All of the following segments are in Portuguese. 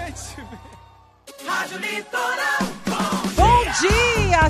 Rádio Litoral. Bom dia,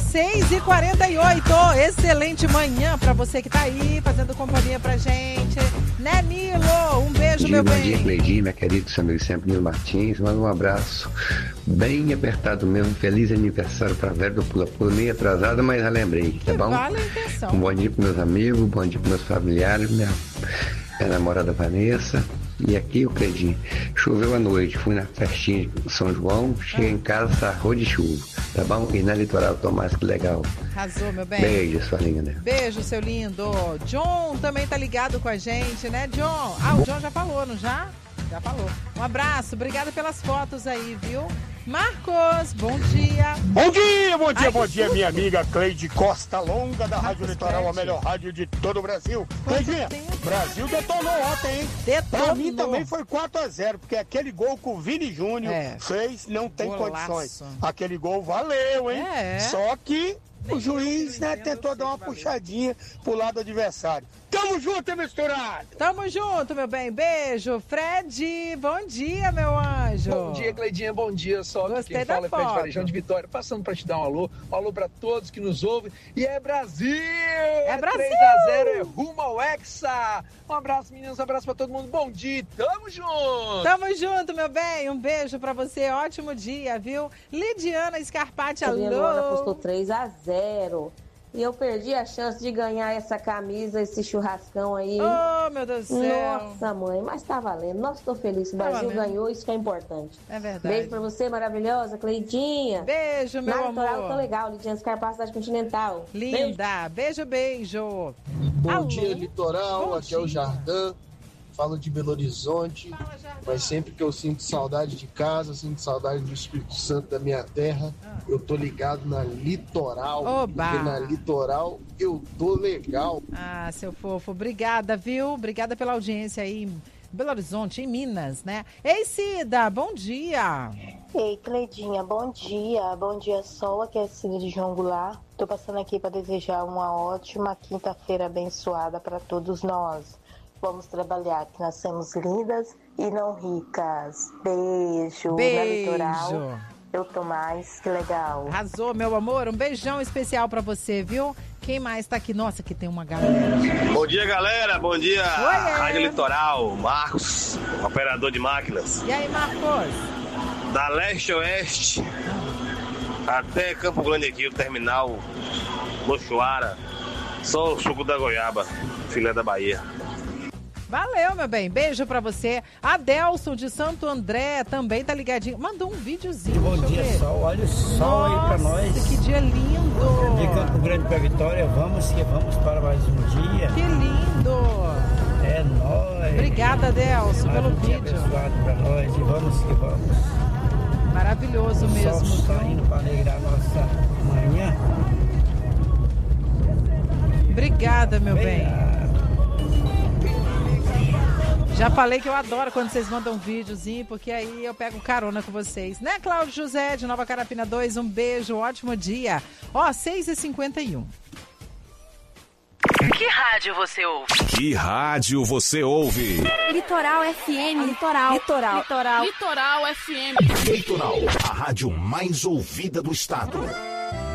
6h48. Excelente manhã pra você que tá aí fazendo companhia pra gente. Né, Nilo? Um beijo, meu bem. Bom dia, Cleidinho, minha querida, seu amigo sempre, Nilo Martins. Manda um abraço bem apertado mesmo. Feliz aniversário pra Vera do Pula Pula. Meio atrasada, mas já lembrei, tá bom? Vale a intenção. Um bom dia pros meus amigos, um bom dia pros meus familiares, minha namorada Vanessa. E aqui, o Cleidinho, choveu à noite, fui na festinha de São João, cheguei em casa, sarrou de chuva, tá bom? E na Litoral, Tomás, que legal. Arrasou, meu bem. Beijo, sua linda. Beijo, seu lindo. John também tá ligado com a gente, né, John? O John já falou, não já? Já falou. Um abraço, obrigada pelas fotos aí, viu? Marcos, bom dia. Bom dia, minha amiga Cleide Costa Longa, da Rádio Litoral, a melhor rádio de todo o Brasil. Cleidinha, Brasil detonou ontem, hein? Pra mim também foi 4-0, porque aquele gol que o Vini Júnior fez, não tem condições. Aquele gol valeu, hein? Só que o juiz, né, tentou dar uma puxadinha pro lado adversário. Tamo junto, misturado! Tamo junto, meu bem. Beijo. Fred, bom dia, meu anjo. Bom dia, Cleidinha. Bom dia, só. Gostei quem da fala é Fred foto. Varejão de Vitória, passando pra te dar um alô. Um alô pra todos que nos ouvem. E é Brasil! É Brasil! 3-0, é rumo ao Hexa! Um abraço, meninos, um abraço pra todo mundo. Bom dia, tamo junto! Tamo junto, meu bem. Um beijo pra você. Ótimo dia, viu? Lidiana Scarpati, alô. A Luana postou 3-0. E eu perdi a chance de ganhar essa camisa, esse churrascão aí. Oh, meu Deus do céu. Nossa, mãe, mas tá valendo. Nossa, tô feliz. O Brasil ganhou, isso que é importante. É verdade. Beijo pra você, maravilhosa, Cleidinha. Beijo, meu amor. Na Litoral, tô legal. Lidiana Scarpa, cidade continental. Linda. Beijo. Bom Alô? dia, Litoral. Bom Aqui é o dia. Jardim. Falo de Belo Horizonte. Mas sempre que eu sinto saudade de casa, sinto saudade do Espírito Santo da minha terra, eu tô ligado na Litoral. Oba! Porque na Litoral eu tô legal. Ah, seu fofo. Obrigada, viu? Obrigada pela audiência aí em Belo Horizonte, em Minas, né? Ei, Cida, bom dia. Ei, Cleidinha, bom dia. Bom dia, Sol. Aqui é a Cida de João Goulart. Tô passando aqui para desejar uma ótima quinta-feira abençoada para todos nós. Vamos trabalhar, que nascemos lindas e não ricas. Beijo. Na Litoral. Eu tô mais, que legal. Arrasou, meu amor. Um beijão especial pra você, viu? Quem mais tá aqui? Nossa, que tem uma galera. Bom dia, galera. Bom dia, Oi, Rádio Litoral. Marcos, operador de máquinas. E aí, Marcos? Da leste a oeste até Campo Grande aqui, o terminal Mochuara. Só o suco da goiaba, filé da Bahia. Valeu, meu bem. Beijo pra você. Adelson de Santo André também tá ligadinho. Mandou um videozinho. Bom dia, Sol. Olha o sol aí pra nós. Que dia lindo. De Campo Grande pra Vitória. Vamos para mais um dia. Que lindo. É nóis. Obrigada, Adelson, pelo dia vídeo. abençoado pra nós. E vamos que vamos. Maravilhoso mesmo. O sol tá indo pra alegrar a nossa manhã. Obrigada, meu bem. Já falei que eu adoro quando vocês mandam um videozinho, porque aí eu pego carona com vocês. Né, Cláudio José, de Nova Carapina 2? Um beijo, ótimo dia. Ó, 6h51. Que rádio você ouve? Que rádio você ouve? Litoral FM. Litoral FM. Litoral, a rádio mais ouvida do estado.